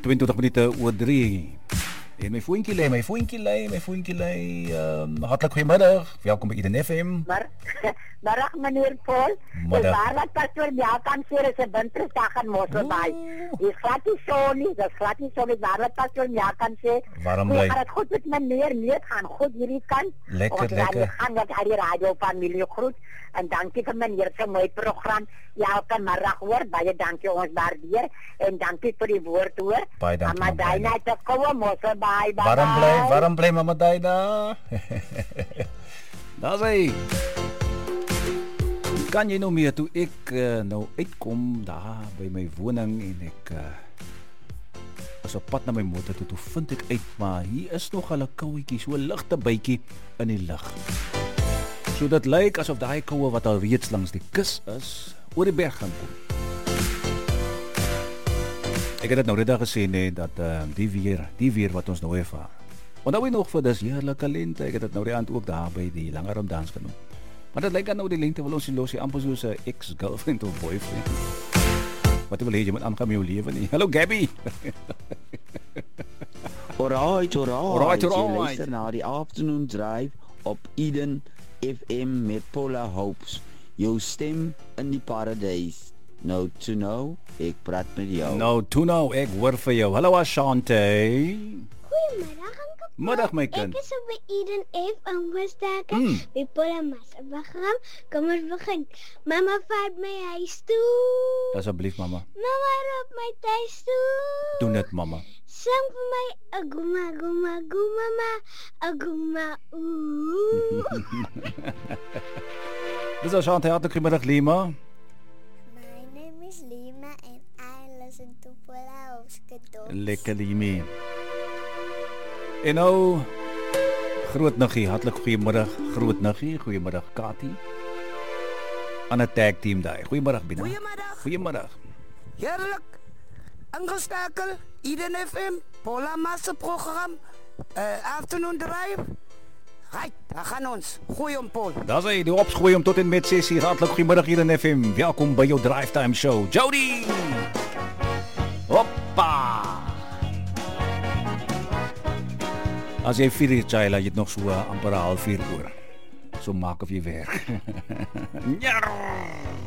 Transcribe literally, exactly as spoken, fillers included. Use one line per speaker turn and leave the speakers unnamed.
twintig minute oor drie. En my voetjie lê, my voetjie lê, my voetjie lê. Ehm um, hartlik goeiemiddag. Welkom by Eden F M.
Maar middag meneer Paul.
Middag.
Waar wat pastoor Melkan sê is 'n winterdag in Mosselbaai. Dis glad nie so nie, dis glad nie so nie. Waar wat pastoor Melkan sê.
Waarom
hoe
bly?
gaan dit goed met meneer? Nee, het gaan goed hierdie kant.
Lekker,
Ons
lekker.
Ons gaan met al die radio familie groet. En dankie vir meneer se mooi program. Elke middag hoor, baie dankie, ons waardeer. En dankie vir die woord hoor.
Baie dankie,
Maar
mama
daai net te koue Mosselbaai.
Waarom bly? Waarom bly Mama Daina? Daar's hy. Kan jy nou meer toe ek uh, nou uitkom daar by my woning en ek uh, is op pad na my motor toe, toe vind ek uit, maar hier is nog 'n kouetjie, so 'n ligte bytjie in die lug. So dit lyk asof daai koue wat al reeds langs die kus is, oor die berg gaan kom. Ek het dit nou redag gesê nee, dat uh, die weer, die weer wat ons nou ervaar. Onthou jy nog vir dis heerlike lente, ek het dit nou die aand ook daar by die Langeram dans genoem. Maar dit lyk aan nou die lente wil ons die losie amper soos 'n ex-girlfriend of boyfriend. Wat wil jy, jy moet aangaan met jou lewe nie. Hallo Gabby.
Alright, alright.
Alright,
Jy
alright.
luister na die afternoon drive op Eden F M met Paula Hopes. Jou stem in die paradys. Nou to know, ek praat met jou.
Nou, toe nou, ek hoor vir jou. Hallo Ashante.
Goedemiddag, Anke.
Middag my kind.
Ek is op by Eden F en Woestake.
Mm.
By Paula Massa program. Kom ons begin. Mama vat my huis toe.
Asseblief mamma.
Mama roep my tuis toe.
Doen dit mamma.
Sing vir my aguma aguma aguma aguma ooh.
Dis Ashante, hartlik goeiemiddag Lima.
My name is Lima and I listen to Paula Hopes.
Lekker Limi. En nou groot niggie, hartlik goeiemiddag groot niggie, goeiemiddag Kati. Aan 'n tag team daai. Goeiemiddag Bina.
Goeiemiddag.
Goeiemiddag.
Heerlijk. Ingeskakel, Eden F M, Paula Massa program, uh, afternoon drive. Right, daar gaan ons. Goeie om Paul.
Daar's hy, die opsgooi om tot en met ses uur. Hartlik goeiemiddag hier in F M. Welkom by jou Drive Time Show. Jody! Hoppa! As jy vier uur Chila, jy het nog so uh, amper 'n halfuur oor. So maak of jy werk. Ja!